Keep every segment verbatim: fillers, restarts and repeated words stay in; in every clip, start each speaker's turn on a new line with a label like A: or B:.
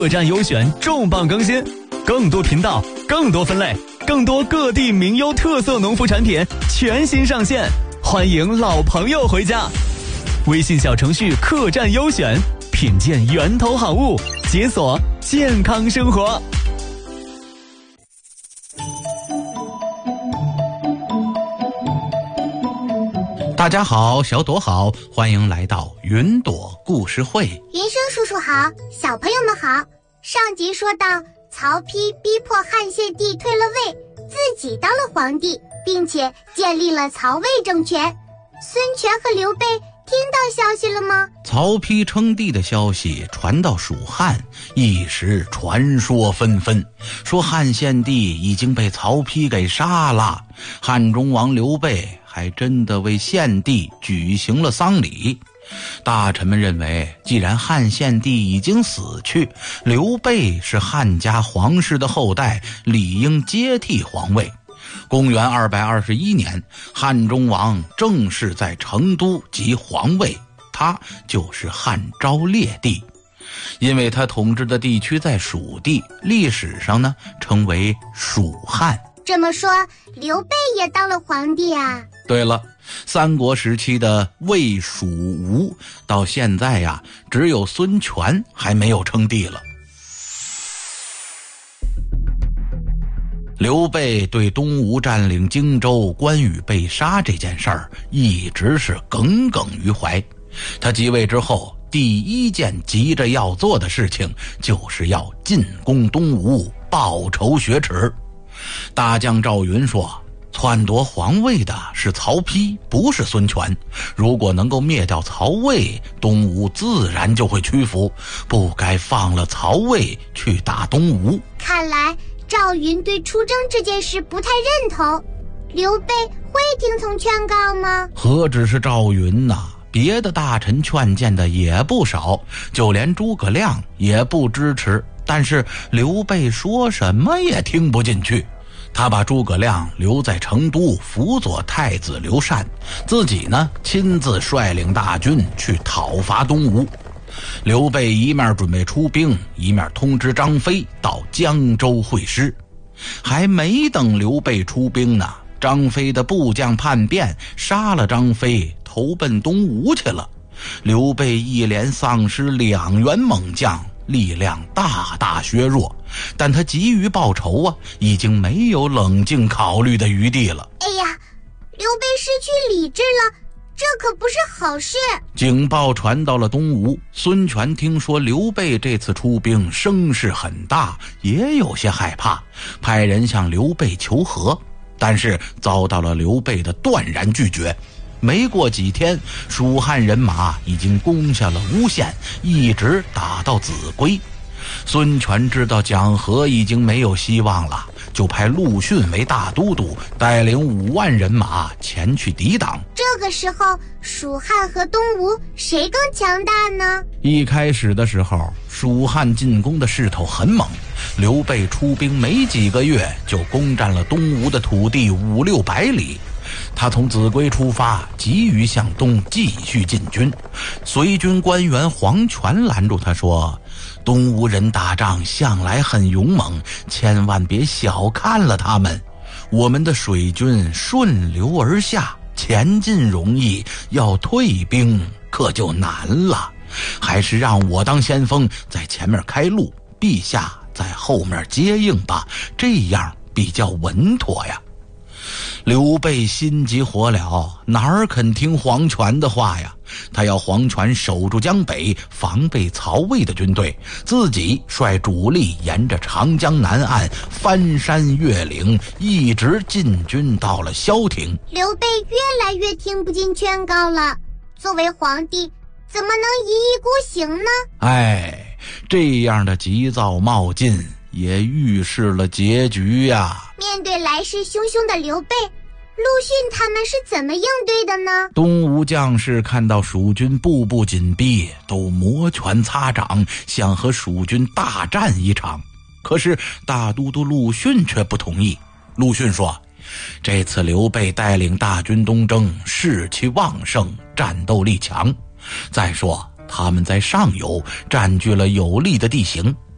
A: 客栈优选重磅更新，更多频道，更多分类，更多各地名优特色农副产品全新上线，欢迎老朋友回家。微信小程序客栈优选，品鉴源头好物，解锁健康生活。
B: 大家好，小朵好，欢迎来到云朵故事会。
C: 云生叔叔好，小朋友们好。上集说到，曹丕逼迫汉献帝退了位，自己当了皇帝，并且建立了曹魏政权。孙权和刘备听到消息了吗？
B: 曹丕称帝的消息传到蜀汉，一时传说纷纷，说汉献帝已经被曹丕给杀了。汉中王刘备还真的为献帝举行了丧礼。大臣们认为，既然汉献帝已经死去，刘备是汉家皇室的后代，理应接替皇位。公元二百二十一年，汉中王正式在成都即皇位，他就是汉昭烈帝。因为他统治的地区在蜀地，历史上呢称为蜀汉。
C: 这么说，刘备也当了皇帝啊？
B: 对了，三国时期的魏蜀吴到现在呀，只有孙权还没有称帝了。刘备对东吴占领荆州、关羽被杀这件事儿一直是耿耿于怀。他即位之后，第一件急着要做的事情就是要进攻东吴，报仇雪耻。大将赵云说，篡夺皇位的是曹丕，不是孙权。如果能够灭掉曹魏，东吴自然就会屈服，不该放了曹魏去打东吴。
C: 看来赵云对出征这件事不太认同，刘备会听从劝告吗？
B: 何止是赵云呐、啊，别的大臣劝谏的也不少，就连诸葛亮也不支持。但是刘备说什么也听不进去，他把诸葛亮留在成都辅佐太子刘禅，自己呢亲自率领大军去讨伐东吴。刘备一面准备出兵，一面通知张飞到江州会师。还没等刘备出兵呢，张飞的部将叛变，杀了张飞，投奔东吴去了。刘备一连丧失两员猛将，力量大大削弱，但他急于报仇啊，已经没有冷静考虑的余地了。
C: 哎呀，刘备失去理智了，这可不是好事。
B: 警报传到了东吴，孙权听说刘备这次出兵声势很大，也有些害怕，派人向刘备求和，但是遭到了刘备的断然拒绝。没过几天，蜀汉人马已经攻下了巫县，一直打到秭归。孙权知道讲和已经没有希望了，就派陆逊为大都督，带领五万人马前去抵挡。
C: 这个时候，蜀汉和东吴谁更强大呢？
B: 一开始的时候，蜀汉进攻的势头很猛，刘备出兵没几个月就攻占了东吴的土地五六百里。他从秭归出发，急于向东继续进军。随军官员黄权拦住他说，东吴人打仗向来很勇猛，千万别小看了他们。我们的水军顺流而下，前进容易，要退兵可就难了。还是让我当先锋，在前面开路，陛下在后面接应吧，这样比较稳妥呀。刘备心急火燎，哪儿肯听黄权的话呀？他要黄权守住江北，防备曹魏的军队，自己率主力沿着长江南岸翻山越岭，一直进军到了萧亭。
C: 刘备越来越听不进劝告了，作为皇帝怎么能一意孤行呢？
B: 哎，这样的急躁冒进也预示了结局呀。
C: 面对来势汹汹的刘备，陆逊他们是怎么应对的呢？
B: 东吴将士看到蜀军步步紧逼，都摩拳擦掌，想和蜀军大战一场。可是大都督陆逊却不同意。陆逊说，这次刘备带领大军东征，士气旺盛，战斗力强。再说他们在上游占据了有利的地形，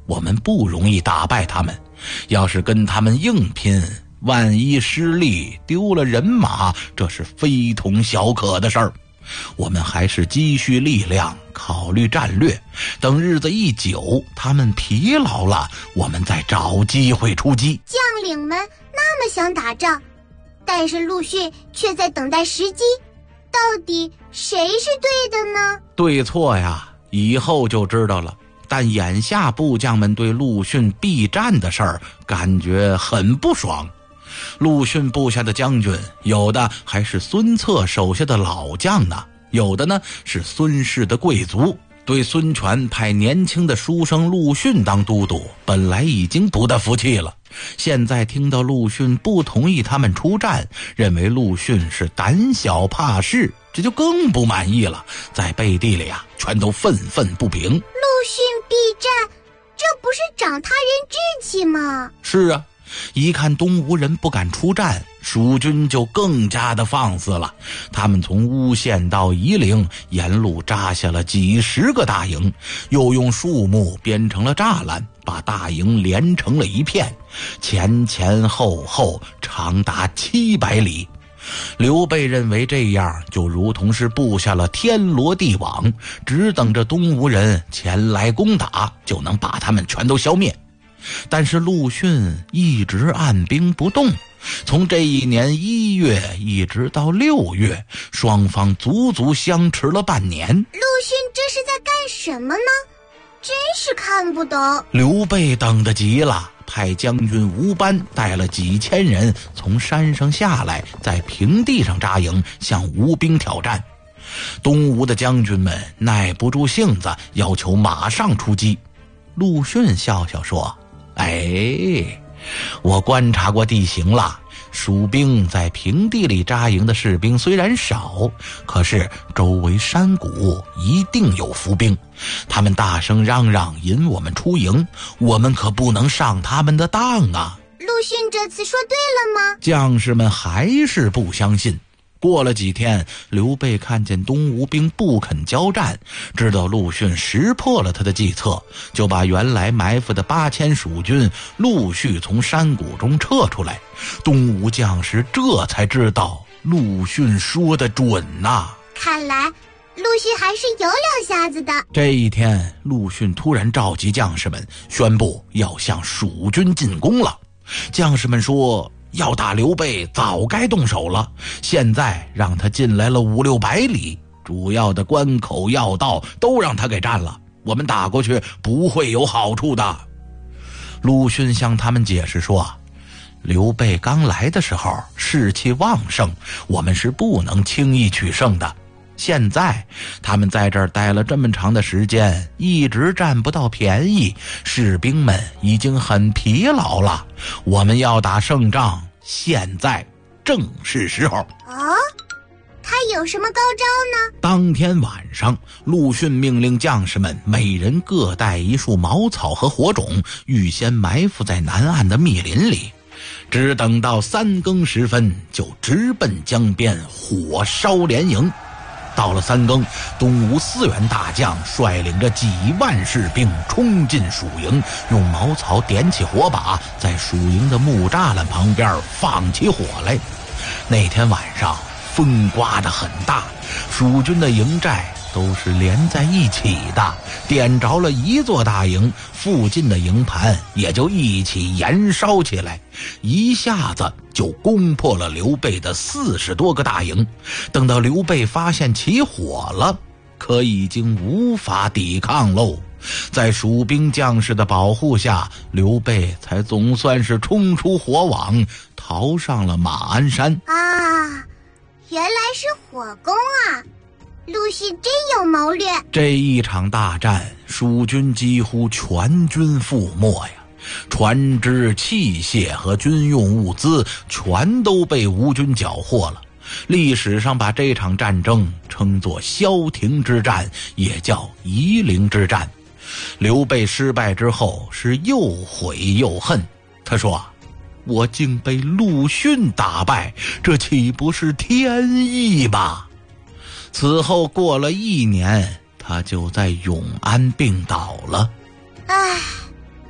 B: 我们不容易打败他们，要是跟他们硬拼，万一失利丢了人马，这是非同小可的事儿。我们还是积蓄力量，考虑战略，等日子一久，他们疲劳了，我们再找机会出击。
C: 将领们那么想打仗，但是陆逊却在等待时机，到底谁是对的呢？
B: 对错呀，以后就知道了。但眼下部将们对陆逊避战的事儿感觉很不爽。陆逊部下的将军，有的还是孙策手下的老将呢，有的呢是孙氏的贵族。对孙权派年轻的书生陆逊当都督，本来已经不得服气了，现在听到陆逊不同意他们出战，认为陆逊是胆小怕事，这就更不满意了，在背地里啊，全都愤愤不平。
C: 陆逊避战，这不是长他人志气吗？
B: 是啊，一看东吴人不敢出战，蜀军就更加的放肆了。他们从乌县到夷陵，沿路扎下了几十个大营，又用树木编成了栅栏，把大营连成了一片，前前后后长达七百里。刘备认为这样就如同是布下了天罗地网，只等着东吴人前来攻打，就能把他们全都消灭。但是陆逊一直按兵不动，从这一年一月一直到六月，双方足足相持了半年。陆
C: 逊这是在干什么呢？真是看不懂。
B: 刘备等得急了，派将军吴班带了几千人从山上下来，在平地上扎营，向吴兵挑战。东吴的将军们耐不住性子，要求马上出击。陆逊笑笑说：哎，我观察过地形了，蜀兵在平地里扎营的士兵虽然少，可是周围山谷一定有伏兵，他们大声嚷嚷引我们出营，我们可不能上他们的当啊。
C: 陆逊这次说对了吗？
B: 将士们还是不相信。过了几天，刘备看见东吴兵不肯交战，知道陆逊识破了他的计策，就把原来埋伏的八千蜀军陆续从山谷中撤出来。东吴将士这才知道陆逊说的准呐、啊、
C: 看来陆逊还是有两下子的。
B: 这一天，陆逊突然召集将士们，宣布要向蜀军进攻了。将士们说，要打刘备早该动手了，现在让他进来了五六百里，主要的关口要道都让他给占了，我们打过去不会有好处的。陆逊向他们解释说，刘备刚来的时候士气旺盛，我们是不能轻易取胜的。现在他们在这儿待了这么长的时间，一直占不到便宜，士兵们已经很疲劳了，我们要打胜仗，现在正是时候。
C: 哦，他有什么高招呢？
B: 当天晚上，陆逊命令将士们每人各带一束茅草和火种，预先埋伏在南岸的密林里，只等到三更时分，就直奔江边，火烧连营。到了三更，东吴四员大将率领着几万士兵冲进蜀营，用茅草点起火把，在蜀营的木栅栏旁边放起火来。那天晚上风刮得很大，蜀军的营寨都是连在一起的，点着了一座大营，附近的营盘也就一起燃烧起来，一下子就攻破了刘备的四十多个大营。等到刘备发现起火了，可已经无法抵抗喽。在蜀兵将士的保护下，刘备才总算是冲出火网，逃上了马鞍山。
C: 啊，原来是火攻啊！陆逊真有谋略。
B: 这一场大战，蜀军几乎全军覆没呀，船只、器械和军用物资全都被吴军缴获了。历史上把这场战争称作萧亭之战，也叫夷陵之战。刘备失败之后是又悔又恨，他说，我竟被陆逊打败，这岂不是天意吗？此后过了一年，他就在永安病倒了。
C: 唉，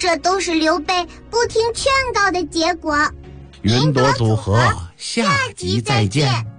C: 这都是刘备不听劝告的结果。
B: 云朵组合，下集再见。